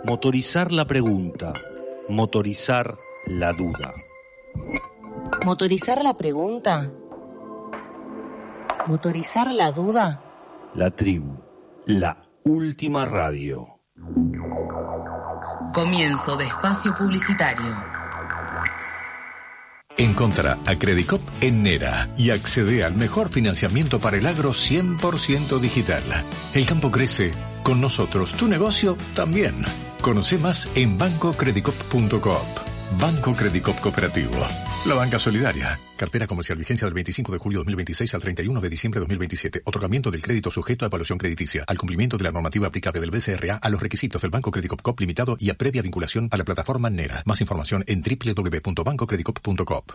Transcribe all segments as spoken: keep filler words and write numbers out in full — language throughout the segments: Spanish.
Motorizar la pregunta, motorizar la duda. ¿Motorizar la pregunta? ¿Motorizar la duda? La tribu, la última radio. Comienzo de espacio publicitario. Encontrá a Credicop en Nera y accede al mejor financiamiento para el agro cien por ciento digital. El campo crece, con nosotros tu negocio también. Conoce más en banco credicop punto coop. Banco Credicop Cooperativo. La banca solidaria. Cartera comercial, vigencia del veinticinco de julio de dos mil veintiséis al treinta y uno de diciembre de dos mil veintisiete. Otorgamiento del crédito sujeto a evaluación crediticia. Al cumplimiento de la normativa aplicable del B C R A a los requisitos del Banco Credicop Coop Limitado y a previa vinculación a la plataforma Nera. Más información en doble u doble u doble u punto banco credicop punto coop.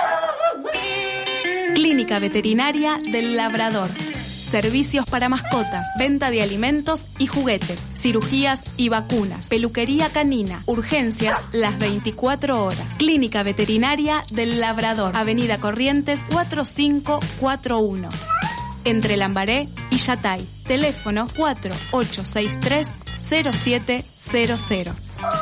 Clínica Veterinaria del Labrador. Servicios para mascotas, venta de alimentos y juguetes, cirugías y vacunas, peluquería canina, urgencias las veinticuatro horas. Clínica Veterinaria del Labrador, Avenida Corrientes cuatro cinco cuatro uno. Entre Lambaré y Yatay. Teléfono cuatro ocho seis tres cero siete cero cero.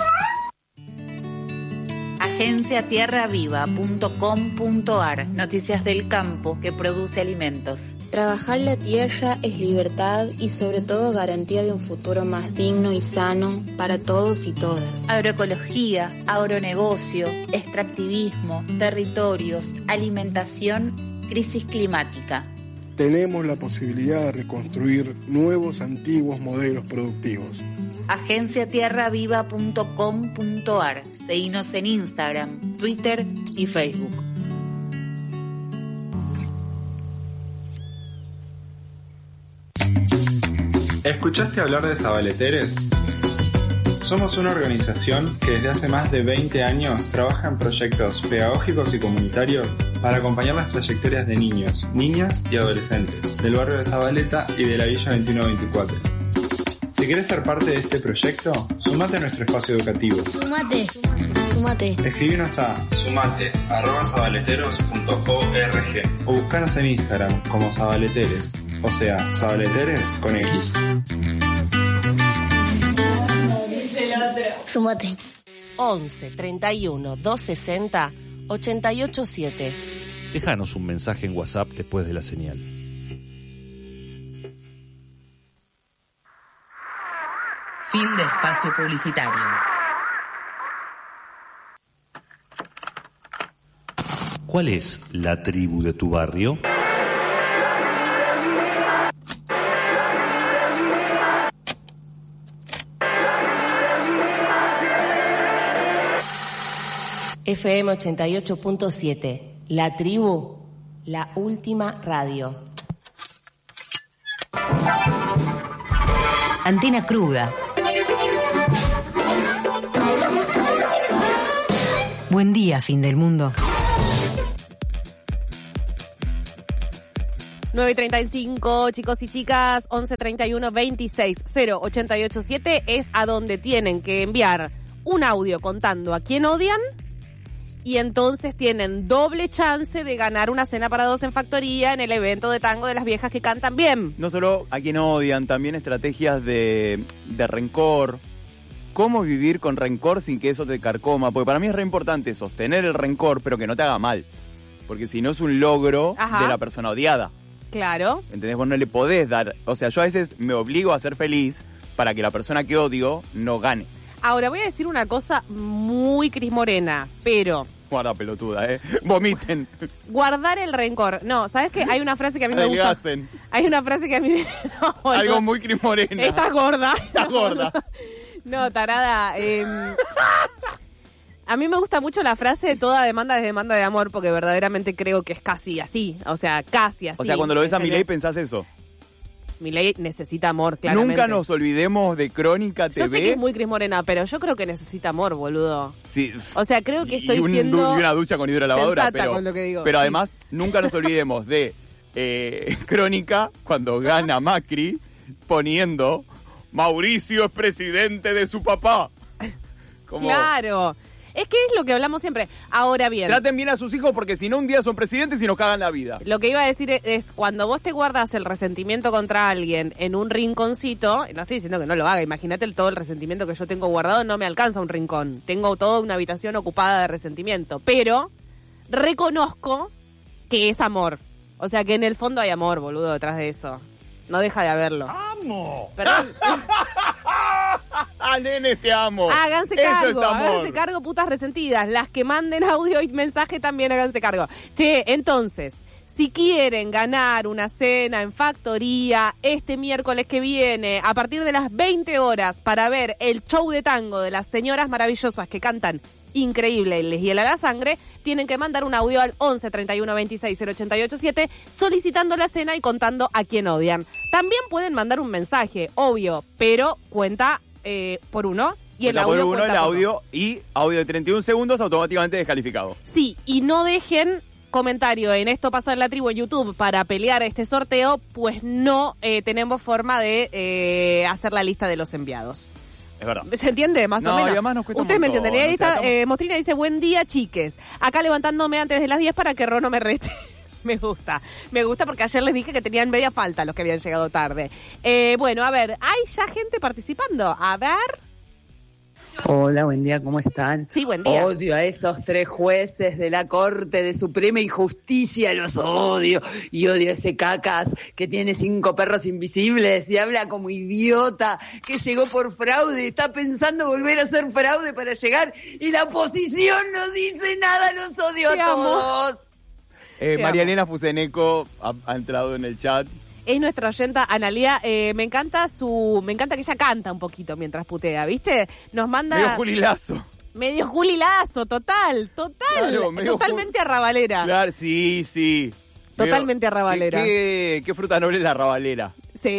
agencia tierra viva punto com punto ar. Noticias del campo que produce alimentos. Trabajar la tierra es libertad y sobre todo garantía de un futuro más digno y sano para todos y todas. Agroecología, agronegocio, extractivismo, territorios, alimentación, crisis climática. Tenemos la posibilidad de reconstruir nuevos antiguos modelos productivos. agencia tierra viva punto com punto ar. Seguinos en Instagram, Twitter y Facebook. ¿Escuchaste hablar de Sabaleteres? Somos una organización que desde hace más de veinte años trabaja en proyectos pedagógicos y comunitarios para acompañar las trayectorias de niños, niñas y adolescentes del barrio de Zabaleta y de la Villa veintiuno veinticuatro. Si quieres ser parte de este proyecto, sumate a nuestro espacio educativo. Sumate, sumate. Escribinos a sumate arroba zabaleteros punto org o buscanos en Instagram como Zabaleteres, o sea, Zabaleteres con X. Sumate. once treinta y uno doscientos sesenta ochenta y ocho siete. Déjanos un mensaje en WhatsApp después de la señal. Fin de espacio publicitario. ¿Cuál es la tribu de tu barrio? F M ochenta y ocho punto siete. La tribu, la última radio. Antena cruda. Buen día, fin del mundo. nueve y treinta y cinco, chicos y chicas, once treinta y uno veintiséis cero ochenta y ocho siete es a donde tienen que enviar un audio contando a quién odian y entonces tienen doble chance de ganar una cena para dos en Factoría en el evento de tango de las viejas que cantan bien. No solo a quien odian, también estrategias de, de rencor. ¿Cómo vivir con rencor sin que eso te carcoma? Porque para mí es re importante sostener el rencor, pero que no te haga mal. Porque si no es un logro Ajá. de la persona odiada. Claro. ¿Entendés? Vos no le podés dar... O sea, yo a veces me obligo a ser feliz para que la persona que odio no gane. Ahora, voy a decir una cosa muy Cris Morena, pero... Guarda pelotuda, ¿eh? Vomiten. Guardar el rencor. No, ¿sabes qué? Hay una frase que a mí me gusta. Hay una frase que a mí me... No, Algo no. muy Cris Morena. Estás gorda. Estás gorda. No, tarada. Eh... A mí me gusta mucho la frase de toda demanda es demanda de amor, porque verdaderamente creo que es casi así, o sea, casi así. O sea, cuando lo ves a Milei pensás eso. Milei necesita amor, claramente. Nunca nos olvidemos de Crónica T V. Yo sé que es muy Cris Morena, pero yo creo que necesita amor, boludo. Sí. O sea, creo que estoy y un, siendo y una ducha con hidrolavadora, pero, con lo que digo. pero sí. además nunca nos olvidemos de eh, Crónica cuando gana Macri poniendo Mauricio es presidente de su papá. Como... Claro. Es que es lo que hablamos siempre. Ahora bien. Traten bien a sus hijos porque si no un día son presidentes y nos cagan la vida. Lo que iba a decir es, es cuando vos te guardas el resentimiento contra alguien en un rinconcito, no estoy diciendo que no lo haga, imagínate el, todo el resentimiento que yo tengo guardado, no me alcanza un rincón. Tengo toda una habitación ocupada de resentimiento. Pero reconozco que es amor. O sea que en el fondo hay amor, boludo, detrás de eso. No deja de haberlo. ¡Amo! Perdón. ¡Ah, nene, te amo! Háganse Eso cargo, es amor. háganse cargo, putas resentidas. Las que manden audio y mensaje también háganse cargo. Che, entonces, si quieren ganar una cena en Factoría este miércoles que viene, a partir de las veinte horas, para ver el show de tango de las señoras maravillosas que cantan increíble y les hiela la sangre, tienen que mandar un audio al once treinta y uno veintiséis cero ochenta y ocho siete solicitando la cena y contando a quién odian. También pueden mandar un mensaje, obvio, pero cuenta eh, por uno. Y el Cuenta audio por uno, cuenta el por audio dos. y audio de treinta y un segundos automáticamente descalificado. Sí, y no dejen comentario en Esto Pasa en la Tribu en YouTube para pelear este sorteo, pues no eh, tenemos forma de eh, hacer la lista de los enviados. Es verdad. ¿Se entiende? Más no, o menos. Y además nos cuesta Ustedes un me montón, entienden. Y ahí o sea, está, estamos... eh, Mostrina dice, buen día, chiques. Acá levantándome antes de las diez para que Rono me rete. Me gusta. Me gusta porque ayer les dije que tenían media falta los que habían llegado tarde. Eh, bueno, a ver, hay ya gente participando. A ver... Hola, buen día, ¿cómo están? Sí, buen día. Odio a esos tres jueces de la Corte de Suprema Injusticia, los odio. Y odio a ese cacas que tiene cinco perros invisibles y habla como idiota, que llegó por fraude, está pensando volver a hacer fraude para llegar y la oposición no dice nada, los odio Te a amo. todos. Eh, Te María amo. Elena Fuseneco ha, ha entrado en el chat. Es nuestra oyenta Analía, eh, me encanta su, me encanta que ella canta un poquito mientras putea, ¿viste? Nos manda... Medio Julilazo. Medio Julilazo, total, total. Claro, medio totalmente arrabalera. Claro, sí, sí. Totalmente Medio- arrabalera. ¿Qué, qué fruta noble es la arrabalera?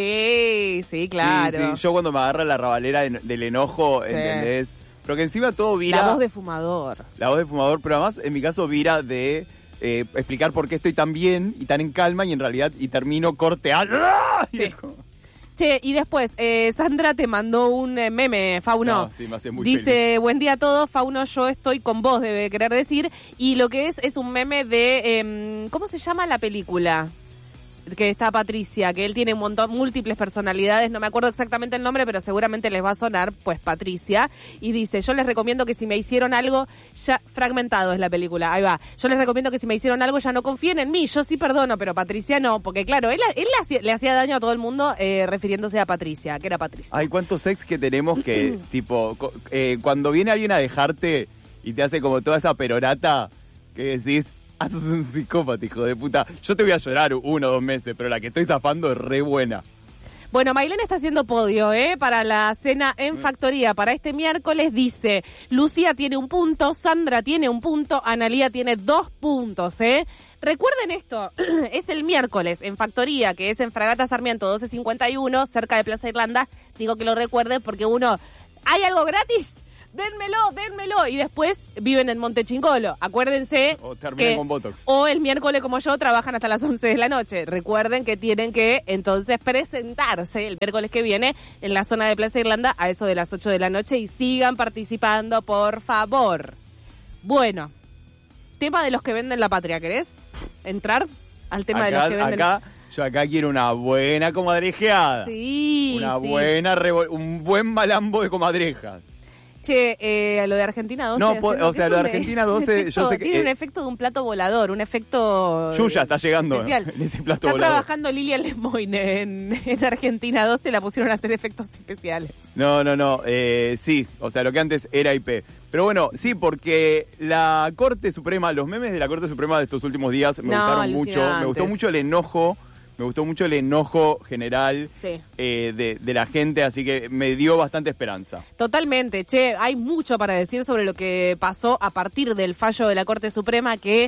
Sí, sí, claro. Sí, sí. Yo cuando me agarra la arrabalera de- del enojo, Sí. ¿entendés? Pero que encima todo vira... La voz de fumador. La voz de fumador, pero además en mi caso vira de eh, explicar por qué estoy tan bien y tan en calma y en realidad y termino corte al... ¡Ah! Y Sí. es como- Che, y después, eh, Sandra te mandó un eh, meme, Fauno. No, sí, me hace muy Dice, feliz. buen día a todos, Fauno, yo estoy con vos, debe querer decir. Y lo que es, es un meme de, em, ¿cómo se llama la película? Que está Patricia, que él tiene un montón, múltiples personalidades, no me acuerdo exactamente el nombre, pero seguramente les va a sonar, pues Patricia, y dice, yo les recomiendo que si me hicieron algo, ya, fragmentado es la película, ahí va, yo les recomiendo que si me hicieron algo ya no confíen en mí, yo sí perdono, pero Patricia no, porque claro, él, él le, hacía, le hacía daño a todo el mundo eh, refiriéndose a Patricia, que era Patricia. Ay, cuántos ex que tenemos que, tipo, co- eh, cuando viene alguien a dejarte y te hace como toda esa perorata que decís, ah, sos un psicópata, hijo de puta. Yo te voy a llorar uno o dos meses, pero la que estoy zafando es re buena. Bueno, Mailén está haciendo podio, ¿eh? Para la cena en Factoría. Para este miércoles dice, Lucía tiene un punto, Sandra tiene un punto, Analía tiene dos puntos, ¿eh? Recuerden esto, es el miércoles en Factoría, que es en Fragata Sarmiento doce cincuenta y uno, cerca de Plaza Irlanda. Digo que lo recuerden porque uno, ¿hay algo gratis? Dénmelo, dénmelo. Y después viven en Montechingolo. Acuérdense O terminan que, con Botox. o el miércoles como yo trabajan hasta las once de la noche. Recuerden que tienen que entonces presentarse el miércoles que viene en la zona de Plaza Irlanda a eso de las ocho de la noche y sigan participando, por favor. Bueno, tema de los que venden la patria, ¿querés entrar al tema de acá, los que venden? acá, yo acá quiero una buena comadrejeada. Sí, Una sí. buena, revol- un buen malambo de comadrejas. Che, eh, lo de Argentina doce. No, po- haciendo- o sea, es lo de un- Argentina es un doce, efecto- yo sé que, tiene un eh, efecto de un plato volador, un efecto... Yuya está llegando especial. en ese plato Está volador. trabajando Lilian Lemoyne en, en Argentina doce, la pusieron a hacer efectos especiales. No, no, no, eh, sí, o sea, lo que antes era I P. Pero bueno, sí, porque la Corte Suprema, los memes de la Corte Suprema de estos últimos días me No, gustaron mucho. Me alucinantes. gustó mucho el enojo, me gustó mucho el enojo general Sí. eh, de, de la gente, así que me dio bastante esperanza. Totalmente, che, hay mucho para decir sobre lo que pasó a partir del fallo de la Corte Suprema que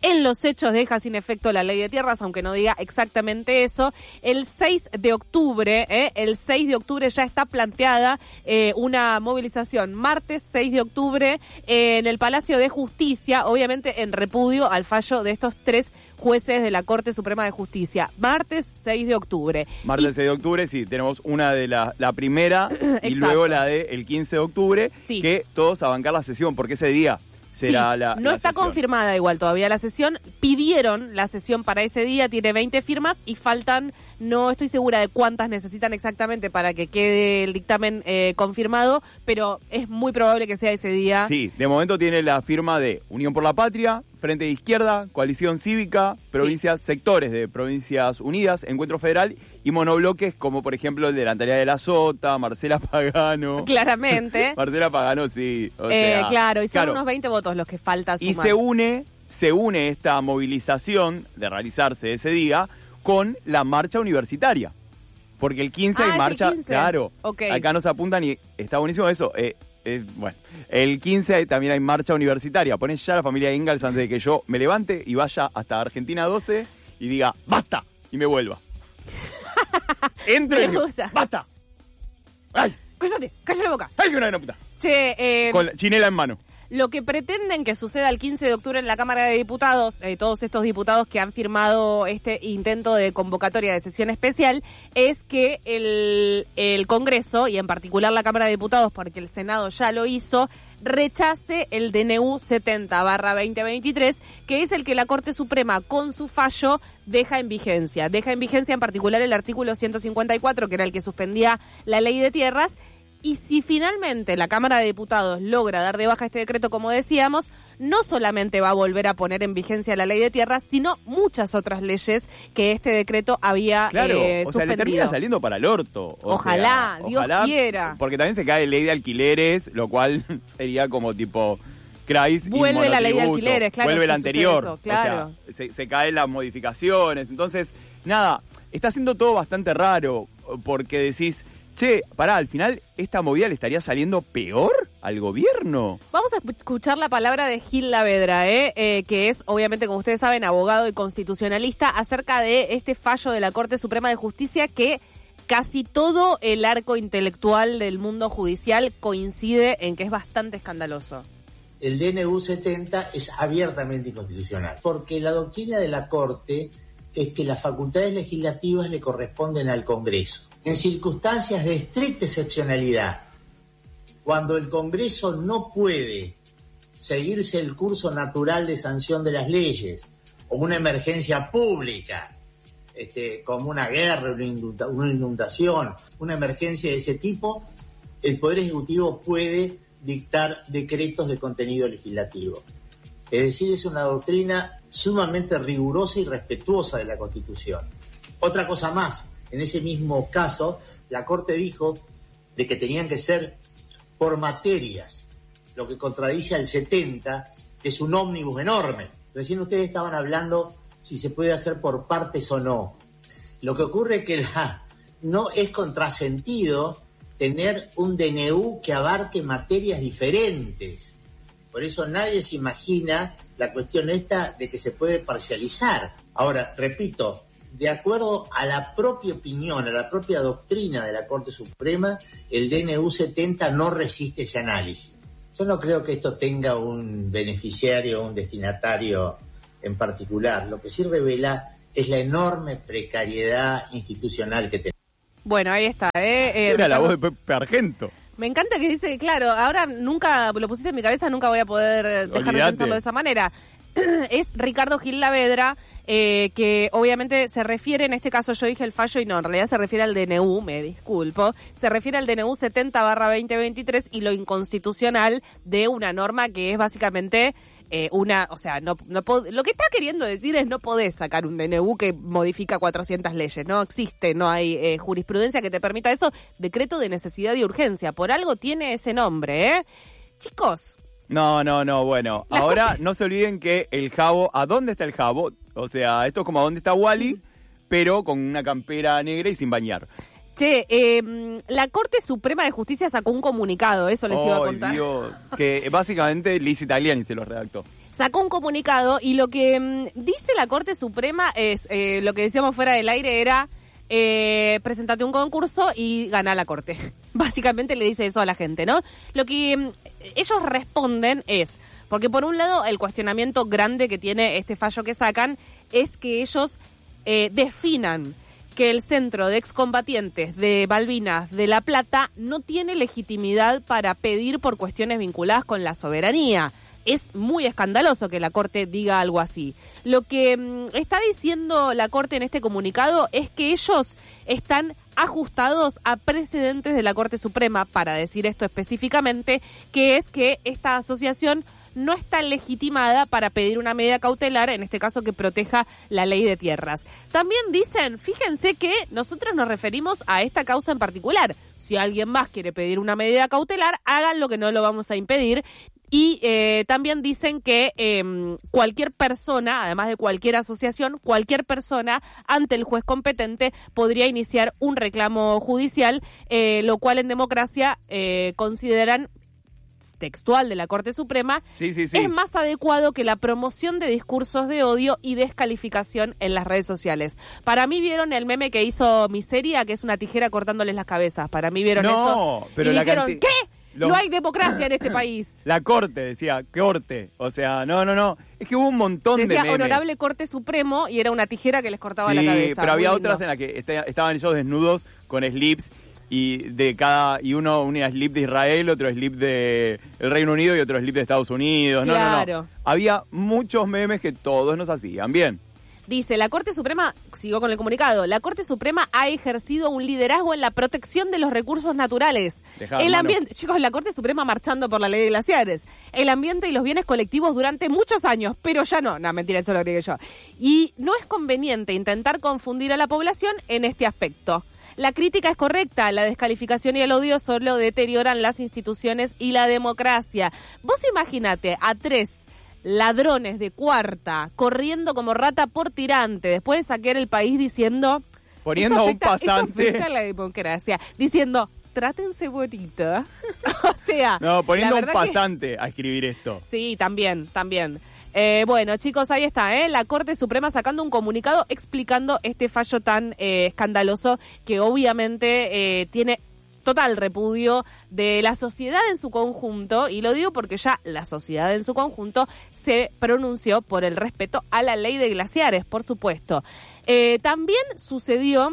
en los hechos deja sin efecto la ley de tierras, aunque no diga exactamente eso. El seis de octubre, ¿eh? el seis de octubre ya está planteada eh, una movilización, martes seis de octubre, eh, en el Palacio de Justicia, obviamente en repudio al fallo de estos tres jueces de la Corte Suprema de Justicia. Martes seis de octubre. Martes y... seis de octubre, sí, tenemos una de la, la primera y luego la del de quince de octubre, sí. que todos a bancar la sesión, porque ese día será sí, la no la está sesión. confirmada igual todavía la sesión. Pidieron la sesión para ese día, tiene veinte firmas y faltan, no estoy segura de cuántas necesitan exactamente para que quede el dictamen eh, confirmado, pero es muy probable que sea ese día. Sí, de momento tiene la firma de Unión por la Patria, Frente de Izquierda, Coalición Cívica, provincias, sí. sectores de Provincias Unidas, Encuentro Federal y monobloques como por ejemplo el de la Tarea de la Sota, Marcela Pagano. Claramente. Marcela Pagano, sí. O eh, sea, claro, y son claro. unos veinte votos los que falta sumar. Y se une, se une esta movilización de realizarse ese día con la marcha universitaria. Porque el quince ah, hay marcha, el quince. claro, Okay. acá nos apuntan y está buenísimo eso. Eh, eh, bueno, el quince hay, también hay marcha universitaria. Pones ya la familia Ingalls antes de que yo me levante y vaya hasta Argentina doce y diga, ¡basta! Y me vuelva. Entre, me gusta. ¡basta! ¡Ay! ¡Cállate! ¡Cállate la boca! ¡Ay, que una puta! Che, eh... Con la chinela en mano. Lo que pretenden que suceda el quince de octubre en la Cámara de Diputados, eh, todos estos diputados que han firmado este intento de convocatoria de sesión especial, es que el, el Congreso, y en particular la Cámara de Diputados, porque el Senado ya lo hizo, rechace el D N U setenta barra veinte veintitrés, que es el que la Corte Suprema con su fallo deja en vigencia. Deja en vigencia en particular el artículo ciento cincuenta y cuatro, que era el que suspendía la ley de tierras. Y si finalmente la Cámara de Diputados logra dar de baja este decreto, como decíamos, no solamente va a volver a poner en vigencia la ley de tierras, sino muchas otras leyes que este decreto había claro, eh, o suspendido. sea, le termina saliendo para el orto. O ojalá, sea, Dios ojalá, quiera. Porque también se cae ley de alquileres, lo cual sería como tipo... Crais Vuelve y la ley de alquileres, claro. Vuelve si la anterior. eso, claro. O sea, se, se caen las modificaciones. Entonces, nada, está siendo todo bastante raro porque decís... Che, pará, al final esta movida le estaría saliendo peor al gobierno. Vamos a escuchar la palabra de Gil Lavedra, ¿eh? Eh, que es, obviamente, como ustedes saben, abogado y constitucionalista, acerca de este fallo de la Corte Suprema de Justicia que casi todo el arco intelectual del mundo judicial coincide en que es bastante escandaloso. El D N U setenta es abiertamente inconstitucional, porque la doctrina de la Corte es que las facultades legislativas le corresponden al Congreso. En circunstancias de estricta excepcionalidad, cuando el Congreso no puede seguirse el curso natural de sanción de las leyes, o una emergencia pública, este, como una guerra, una, inunda, una inundación, una emergencia de ese tipo, el Poder Ejecutivo puede dictar decretos de contenido legislativo. Es decir, es una doctrina sumamente rigurosa y respetuosa de la Constitución. Otra cosa más, en ese mismo caso, la Corte dijo de que tenían que ser por materias, lo que contradice al setenta, que es un ómnibus enorme. Recién ustedes estaban hablando si se puede hacer por partes o no. Lo que ocurre es que la, no es contrasentido tener un D N U que abarque materias diferentes. Por eso nadie se imagina la cuestión esta de que se puede parcializar. Ahora, repito, de acuerdo a la propia opinión, a la propia doctrina de la Corte Suprema, el D N U setenta no resiste ese análisis. Yo no creo que esto tenga un beneficiario o un destinatario en particular. Lo que sí revela es la enorme precariedad institucional que tenemos. Bueno, ahí está. ¿eh? Eh, Era Ricardo, la voz de Pepe Argento. Me encanta que dice, claro, ahora nunca lo pusiste en mi cabeza, nunca voy a poder dejar Olvídate. de pensarlo de esa manera. Es Ricardo Gil Lavedra, eh, que obviamente se refiere, en este caso yo dije el fallo y no, en realidad se refiere al D N U, me disculpo, se refiere al D N U setenta barra veinte veintitrés y lo inconstitucional de una norma que es básicamente eh, una, o sea, no, no pod- lo que está queriendo decir es no podés sacar un D N U que modifica cuatrocientas leyes, no existe, no hay eh, jurisprudencia que te permita eso, decreto de necesidad y urgencia, por algo tiene ese nombre, ¿eh? Chicos... No, no, no, bueno, La ahora Corte... no se olviden que el jabo, ¿a dónde está el jabo? O sea, esto es como a dónde está Wally, pero con una campera negra y sin bañar. Che, eh, la Corte Suprema de Justicia sacó un comunicado, eso les oh, iba a contar. Dios, que básicamente Liz Italiani se lo redactó. sacó un comunicado y lo que mmm, dice la Corte Suprema es, eh, lo que decíamos fuera del aire era, eh, presentate un concurso y gana la Corte. Básicamente le dice eso a la gente, ¿no? Lo que mmm, ellos responden es, porque por un lado el cuestionamiento grande que tiene este fallo que sacan es que ellos eh, definan que el Centro de Excombatientes de Malvinas de La Plata no tiene legitimidad para pedir por cuestiones vinculadas con la soberanía. Es muy escandaloso que la Corte diga algo así. Lo que mmm, está diciendo la Corte en este comunicado es que ellos están ajustados a precedentes de la Corte Suprema, para decir esto específicamente, que es que esta asociación no está legitimada para pedir una medida cautelar, en este caso que proteja la ley de tierras. También dicen, fíjense que nosotros nos referimos a esta causa en particular. Si alguien más quiere pedir una medida cautelar, háganlo, que no lo vamos a impedir. Y eh, también dicen que eh, cualquier persona, además de cualquier asociación, cualquier persona ante el juez competente podría iniciar un reclamo judicial, eh, lo cual en democracia eh, consideran, textual de la Corte Suprema, sí, sí, sí. es más adecuado que la promoción de discursos de odio y descalificación en las redes sociales. Para mí vieron el meme que hizo Miseria, que es una tijera cortándoles las cabezas. Para mí vieron no, eso pero y la dijeron, canti- ¿qué? Los... No hay democracia en este país. La Corte, decía, Corte. O sea, no, no, no. Es que hubo un montón decía, de memes. Honorable Corte Supremo, y era una tijera que les cortaba sí, la cabeza. pero había Muy otras lindo. en las que está, estaban ellos desnudos con slips y de cada y uno una slip de Israel, otro slip de el Reino Unido y otro slip de Estados Unidos. No, claro. no, no. Había muchos memes que todos nos hacían bien. Dice, la Corte Suprema, sigo con el comunicado, la Corte Suprema ha ejercido un liderazgo en la protección de los recursos naturales. Dejá, el hermano. ambiente, chicos, la Corte Suprema marchando por la ley de glaciares. El ambiente y los bienes colectivos durante muchos años, pero ya no. No, mentira, eso lo agregué yo. Y no es conveniente intentar confundir a la población en este aspecto. La crítica es correcta, la descalificación y el odio solo deterioran las instituciones y la democracia. Vos imaginate a tres ladrones de cuarta corriendo como rata por tirante después de saquear el país diciendo... Poniendo a un afecta, pasante... Esto afecta a la democracia. Diciendo, trátense bonito. O sea... No, poniendo a un que- pasante a escribir esto. Sí, también, también. Eh, bueno, chicos, ahí está, ¿eh? La Corte Suprema sacando un comunicado explicando este fallo tan eh, escandaloso que obviamente eh, tiene total repudio de la sociedad en su conjunto, y lo digo porque ya la sociedad en su conjunto se pronunció por el respeto a la ley de glaciares, por supuesto. Eh, también sucedió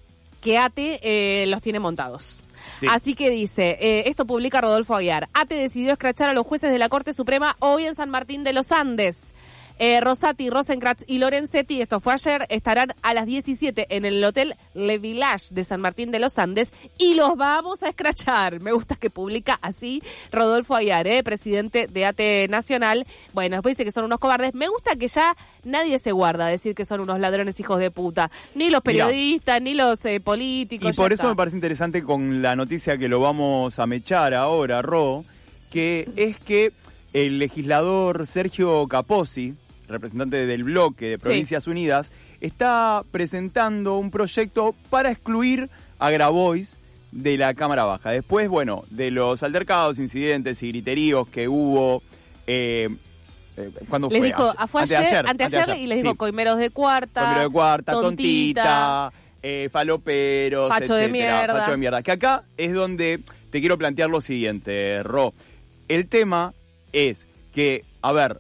que ATE eh, los tiene montados. Sí. Así que dice, eh, esto publica Rodolfo Aguiar, ATE decidió escrachar a los jueces de la Corte Suprema hoy en San Martín de los Andes. Eh, Rosati, Rosencrantz y Lorenzetti, esto fue ayer, estarán a las diecisiete en el Hotel Le Village de San Martín de los Andes y los vamos a escrachar. Me gusta que publica así Rodolfo Aguiar, eh, presidente de ATE Nacional. Bueno, después dice que son unos cobardes. Me gusta que ya nadie se guarda a decir que son unos ladrones hijos de puta. Ni los periodistas, Mirá. ni los eh, políticos. Y por eso está. me parece interesante con la noticia que lo vamos a mechar ahora, Ro, que es que el legislador Sergio Capozzi, representante del bloque de Provincias sí. Unidas, está presentando un proyecto para excluir a Grabois de la Cámara Baja. Después, bueno, de los altercados, incidentes y griteríos que hubo... Eh, eh, ¿Cuándo les fue? Dijo, ayer, fue ayer, anteayer, anteayer, anteayer, y les dijo sí. coimeros de cuarta, coimeros de cuarta, tontita, tontita eh, faloperos, facho etcétera, de mierda. Facho de mierda. Que acá es donde te quiero plantear lo siguiente, Ro. El tema es que, a ver...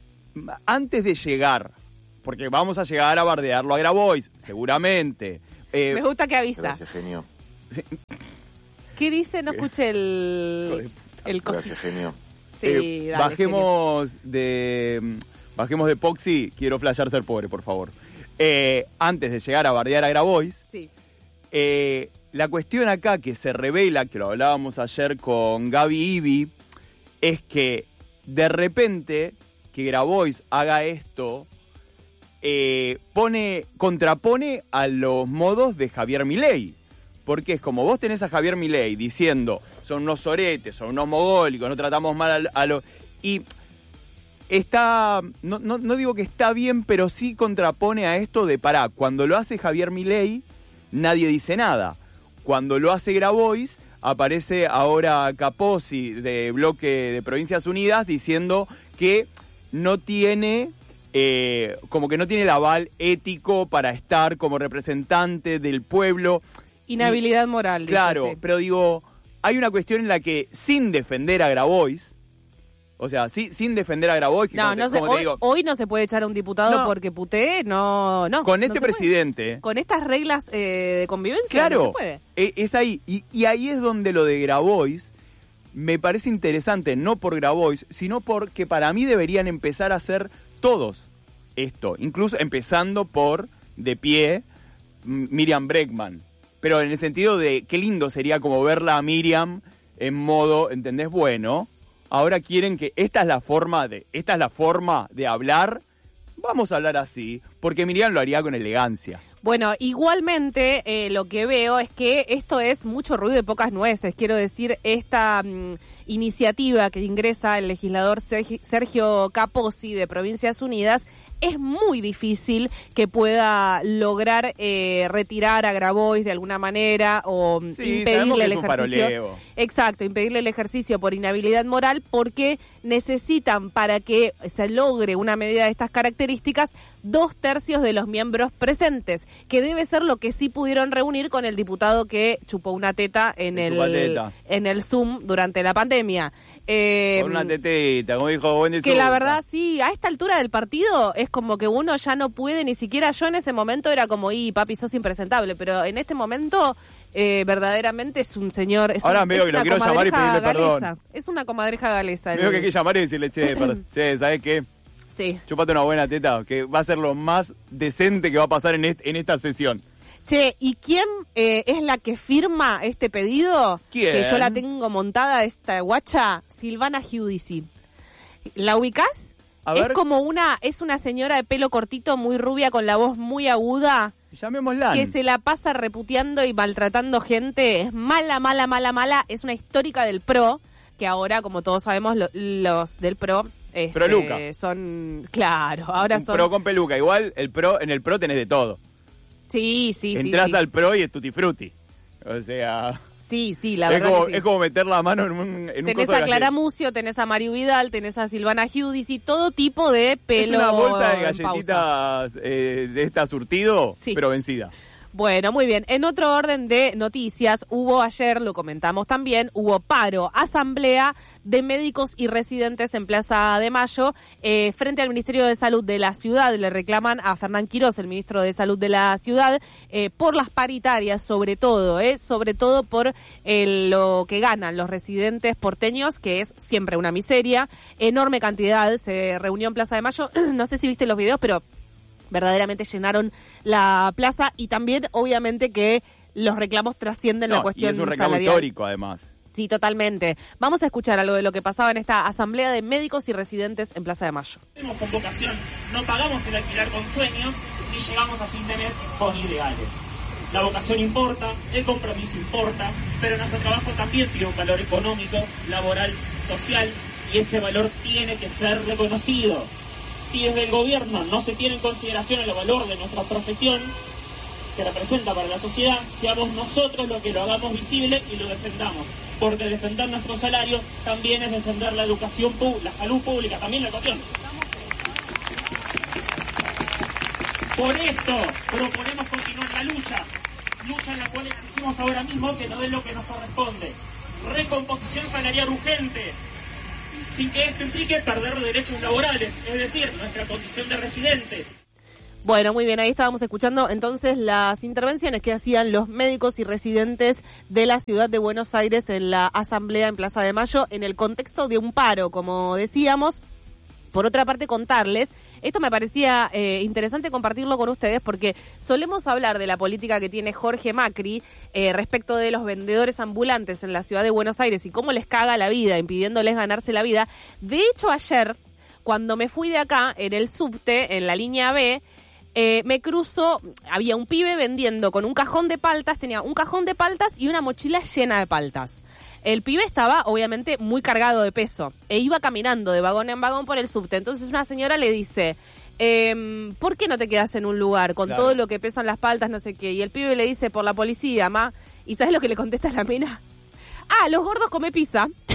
antes de llegar, porque vamos a llegar a bardearlo a Grabois, seguramente. Eh, Me gusta que avisa. Gracias, genio. Sí. ¿Qué dice? No escuché el... el Gracias, genio. Sí, eh, dale, bajemos genio. de bajemos de Poxy, quiero flashear ser pobre, por favor. Eh, antes de llegar a bardear a Grabois, sí. eh, la cuestión acá que se revela, que lo hablábamos ayer con Gaby Ibi, es que de repente... que Grabois haga esto, eh, pone, contrapone a los modos de Javier Milei. Porque es como vos tenés a Javier Milei diciendo, son unos soretes, son unos mogólicos, no tratamos mal a, a los... Y está, no, no, no digo que está bien, pero sí contrapone a esto de, pará, cuando lo hace Javier Milei, nadie dice nada. Cuando lo hace Grabois, aparece ahora Capozzi de bloque de Provincias Unidas diciendo que no tiene, eh, como que no tiene el aval ético para estar como representante del pueblo. Inhabilidad moral. Claro, dice, sí. Pero digo, hay una cuestión en la que sin defender a Grabois, o sea, sí, sin defender a Grabois, que no, como, no te, se, como hoy, te digo, hoy no se puede echar a un diputado no, porque putee, no, no. con no este se presidente. puede. Con estas reglas eh, de convivencia claro, no se puede. Es, es ahí, y, y ahí es donde lo de Grabois me parece interesante, no por Grabois, sino porque para mí deberían empezar a hacer todos esto, incluso empezando por, de pie, Miriam Bregman. Pero en el sentido de qué lindo sería como verla a Miriam en modo, ¿entendés? Bueno, ahora quieren que esta es la forma de, esta es la forma de hablar, vamos a hablar así, porque Miriam lo haría con elegancia. Bueno, igualmente eh, lo que veo es que esto es mucho ruido y pocas nueces. Quiero decir, esta mm, iniciativa que ingresa el legislador Sergio Capozzi de Provincias Unidas, es muy difícil que pueda lograr eh, retirar a Grabois de alguna manera o sí, impedirle el es un ejercicio. Paroleo. Exacto, impedirle el ejercicio por inhabilidad moral, porque necesitan, para que se logre una medida de estas características, dos tercios de los miembros presentes, que debe ser lo que sí pudieron reunir con el diputado que chupó una teta en el teta. en el Zoom durante la pandemia. Eh, con una tetita, como dijo Wendy Que la Zulka. verdad, sí, a esta altura del partido es como que uno ya no puede, ni siquiera yo en ese momento era como, y papi, sos impresentable, pero en este momento eh, verdaderamente es un señor... Es Ahora un, veo es que lo una quiero llamar y pedirle galesa. perdón. Es una comadreja galesa. Veo que hay que llamar y decirle, che, perdón, che, ¿sabes qué? Sí. Chúpate una buena teta, que va a ser lo más decente que va a pasar en, este, en esta sesión. Che, ¿y quién eh, es la que firma este pedido? ¿Quién? Que yo la tengo montada, esta guacha, Silvana Giudici. ¿La ubicás? A ver. Es como una, es una señora de pelo cortito, muy rubia, con la voz muy aguda. Llamémosla. Que se la pasa reputeando y maltratando gente. Es mala, mala, mala, mala. Es una histórica del PRO, que ahora, como todos sabemos, lo, los del PRO... Este, Pro Luca. Son, claro, ahora Un son... pro con peluca. Igual el pro, en el pro tenés de todo. Sí, sí, sí. Entrás sí. al pro y es tutti frutti. O sea... Sí, sí, la es verdad como, que sí. Es como meter la mano en un, en un tenés coso a de Clara galleta. Mucio, tenés a Mario Vidal, tenés a Silvana Giudici, todo tipo de pelo. Es una bolsa de en galletitas eh, de esta surtido, Sí. pero vencida. Bueno, muy bien. En otro orden de noticias, hubo ayer, lo comentamos también, hubo paro, asamblea de médicos y residentes en Plaza de Mayo, eh, frente al Ministerio de Salud de la ciudad. Le reclaman a Fernán Quirós, el ministro de Salud de la ciudad, eh, por las paritarias, sobre todo, eh, sobre todo por eh, lo que ganan los residentes porteños, que es siempre una miseria. Enorme cantidad se reunió en Plaza de Mayo. No sé si viste los videos, pero verdaderamente llenaron la plaza, y también obviamente que los reclamos trascienden No, la cuestión y es un reclamo salarial. histórico, además. Sí, totalmente. Vamos a escuchar algo de lo que pasaba en esta asamblea de médicos y residentes en Plaza de Mayo. Tenemos convocación, no pagamos el alquiler con sueños ni llegamos a fin de mes con ideales. La vocación importa, el compromiso importa, pero nuestro trabajo también tiene un valor económico, laboral, social, y ese valor tiene que ser reconocido. Si desde el gobierno no se tiene en consideración el valor de nuestra profesión que representa para la sociedad, seamos nosotros los que lo hagamos visible y lo defendamos. Porque defender nuestro salario también es defender la educación pública, la salud pública, también la educación. Por esto proponemos continuar la lucha, lucha en la cual exigimos ahora mismo que nos den lo que nos corresponde. Recomposición salarial urgente, sin que esto implique perder derechos laborales, es decir, nuestra condición de residentes. Bueno, muy bien, ahí estábamos escuchando entonces las intervenciones que hacían los médicos y residentes de la ciudad de Buenos Aires en la asamblea en Plaza de Mayo, en el contexto de un paro, como decíamos. Por otra parte, contarles, esto me parecía eh, interesante compartirlo con ustedes, porque solemos hablar de la política que tiene Jorge Macri eh, respecto de los vendedores ambulantes en la ciudad de Buenos Aires y cómo les caga la vida, impidiéndoles ganarse la vida. De hecho, ayer, cuando me fui de acá, en el subte, en la línea B, eh, me cruzo, había un pibe vendiendo con un cajón de paltas, tenía un cajón de paltas y una mochila llena de paltas. El pibe estaba, obviamente, muy cargado de peso e iba caminando de vagón en vagón por el subte. Entonces una señora le dice, eh, ¿por qué no te quedas en un lugar con Claro. todo lo que pesan las paltas, no sé qué? Y el pibe le dice, por la policía, ma. ¿Y sabes lo que le contesta la mina? Ah, los gordos come pizza.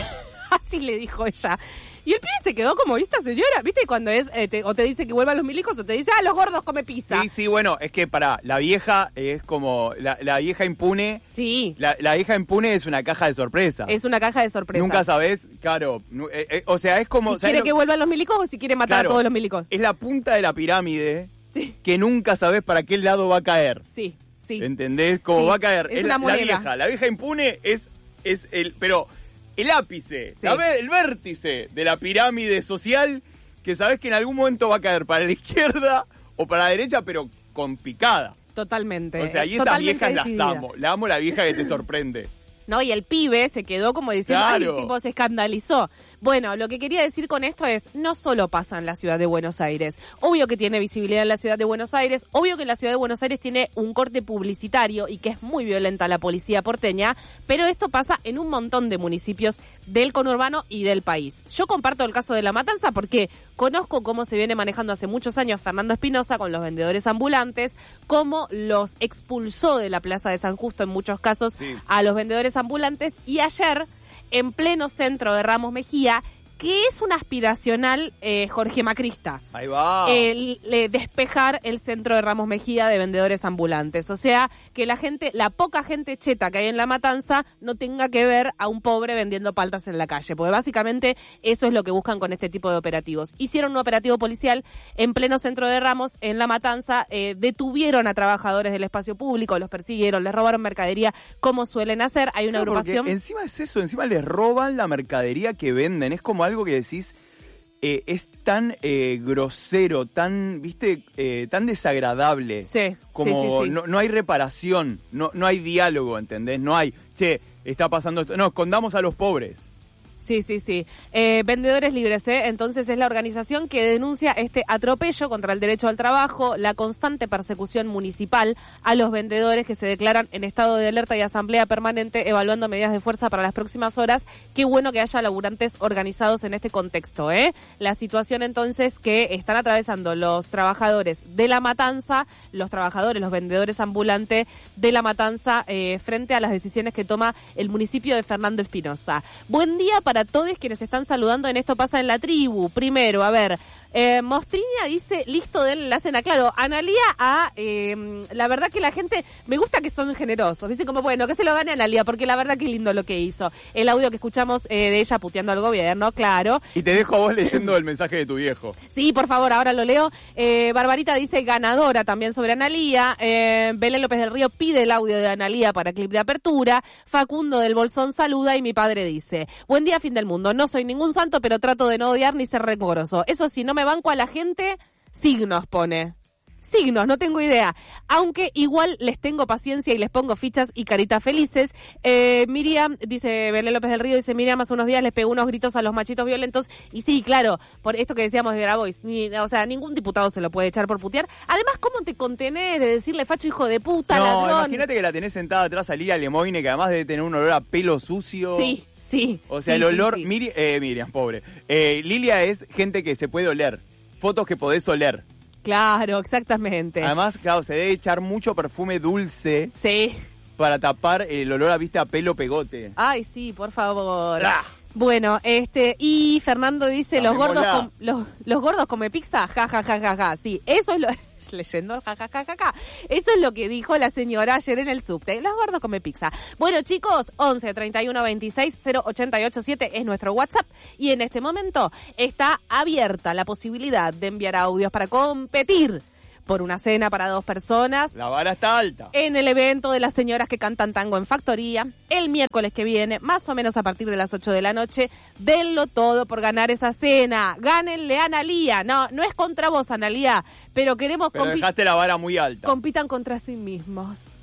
Así le dijo ella. Y el pibe se quedó como, ¿esta señora? ¿Viste cuando es, eh, te, o te dice que vuelvan los milicos o te dice, ah, los gordos come pizza? Sí, sí, bueno, es que pará, la vieja es como, la, la vieja impune. Sí. La, la vieja impune es una caja de sorpresa. Es una caja de sorpresa. Nunca sabés, claro, eh, eh, o sea, es como... Si quiere lo... que vuelvan los milicos o si quiere matar claro, a todos los milicos. Es la punta de la pirámide sí. que nunca sabés para qué lado va a caer. Sí, sí. ¿Entendés? Cómo sí, va a caer. Es es una la, la moneda. vieja, la vieja impune es, es el... pero el ápice, sí. ¿sabés? El vértice de la pirámide social que sabés que en algún momento va a caer para la izquierda o para la derecha, pero con picada. Totalmente. O sea, y esas viejas decidida. Las amo. La amo la vieja que te sorprende. No, y el pibe se quedó como diciendo, claro. ay, tipo, se escandalizó. Bueno, lo que quería decir con esto es, no solo pasa en la ciudad de Buenos Aires. Obvio que tiene visibilidad en la ciudad de Buenos Aires, obvio que la ciudad de Buenos Aires tiene un corte publicitario y que es muy violenta la policía porteña, pero esto pasa en un montón de municipios del conurbano y del país. Yo comparto el caso de La Matanza porque conozco cómo se viene manejando hace muchos años Fernando Espinosa con los vendedores ambulantes, cómo los expulsó de la Plaza de San Justo en muchos casos sí. a los vendedores ambulantes, y ayer en pleno centro de Ramos Mejía, que es un aspiracional eh, Jorge Macrista. Ahí va. El, el despejar el centro de Ramos Mejía de vendedores ambulantes. O sea, que la gente, la poca gente cheta que hay en La Matanza no tenga que ver a un pobre vendiendo paltas en la calle. Porque básicamente eso es lo que buscan con este tipo de operativos. Hicieron un operativo policial en pleno centro de Ramos, en La Matanza. Eh, detuvieron a trabajadores del espacio público, los persiguieron, les robaron mercadería, como suelen hacer. Hay una no, agrupación... Encima es eso, encima les roban la mercadería que venden. Es como algo que decís, eh, es tan eh, grosero, tan, viste, eh, tan desagradable. Sí, como sí, sí, sí. No, no hay reparación, no, no hay diálogo, ¿entendés? No hay, che, está pasando esto. No, escondamos a los pobres. Sí, sí, sí. Eh, Vendedores Libres, ¿eh? Entonces es la organización que denuncia este atropello contra el derecho al trabajo, la constante persecución municipal a los vendedores que se declaran en estado de alerta y asamblea permanente evaluando medidas de fuerza para las próximas horas. Qué bueno que haya laburantes organizados en este contexto, ¿eh? La situación entonces que están atravesando los trabajadores de La Matanza, los trabajadores, los vendedores ambulantes de La Matanza eh, frente a las decisiones que toma el municipio de Fernando Espinosa. Buen día para Para todos quienes están saludando en Esto Pasa en la Tribu. Primero, a ver, eh, Mostriña dice, listo de la cena. Claro, Analía, a, eh, la verdad que la gente, me gusta que son generosos. Dice como, bueno, que se lo gane Analía, porque la verdad que lindo lo que hizo. El audio que escuchamos eh, de ella puteando al gobierno, claro. Y te dejo a vos leyendo el mensaje de tu viejo. Sí, por favor, ahora lo leo. Eh, Barbarita dice, ganadora también sobre Analía. Eh, Belén López del Río pide el audio de Analía para clip de apertura. Facundo del Bolsón saluda y mi padre dice, buen día, fin del mundo. No soy ningún santo, pero trato de no odiar ni ser rencoroso. Eso sí, no me banco a la gente, signos pone. Signos, no tengo idea. Aunque igual les tengo paciencia y les pongo fichas y caritas felices. Eh, Miriam, dice Belén López del Río, dice Miriam, hace unos días les pegó unos gritos a los machitos violentos. Y sí, claro, por esto que decíamos de Grabois, ni, o sea, ningún diputado se lo puede echar por putear. Además, ¿cómo te contenés de decirle facho hijo de puta, no, ladrón? Imagínate que la tenés sentada atrás a Lía Lemoine, que además debe tener un olor a pelo sucio. Sí. Sí. O sea, sí, el olor... Sí, sí. Miri, eh, Miriam, pobre. Eh, Lilia es gente que se puede oler. Fotos que podés oler. Claro, exactamente. Además, claro, se debe echar mucho perfume dulce. Sí. Para tapar el olor a vista a pelo pegote. Ay, sí, por favor. ¡Ah! Bueno, este, y Fernando dice, los gordos, com, los, los gordos come pizza, ja, ja, ja, ja, ja. Sí, eso es lo... leyendo, ja, ja, ja, ja, ja. Eso es lo que dijo la señora ayer en el subte. Los gordos comen pizza. Bueno, chicos, once treinta y uno veintiséis cero ochenta y ocho siete es nuestro WhatsApp y en este momento está abierta la posibilidad de enviar audios para competir por una cena para dos personas. La vara está alta. En el evento de las señoras que cantan tango en Factoría, el miércoles que viene, más o menos a partir de las ocho de la noche, denlo todo por ganar esa cena. Gánenle a Analía. No, no es contra vos, Analía, pero queremos... Pero dejaste la vara muy alta. Compitan contra sí mismos.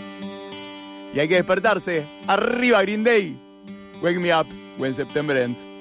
Y hay que despertarse. Arriba, Green Day. Wake me up when September ends.